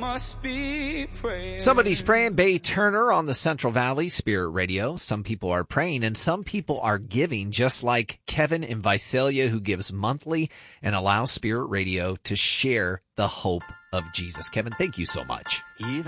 must be praying. Somebody's praying. Bay Turner on the Central Valley Spirit Radio. Some people are praying and some people are giving, just like Kevin in Visalia, who gives monthly and allows Spirit Radio to share the hope of Jesus. Kevin, thank you so much.